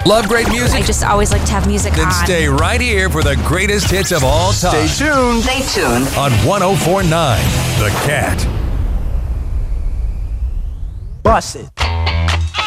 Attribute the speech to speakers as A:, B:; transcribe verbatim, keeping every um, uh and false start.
A: Love great music?
B: I just always like to have music
A: Then
B: on.
A: stay right here for the greatest hits of all time.
C: Stay tuned.
D: Stay tuned.
A: On one oh four point nine The Cat.
C: Bust it.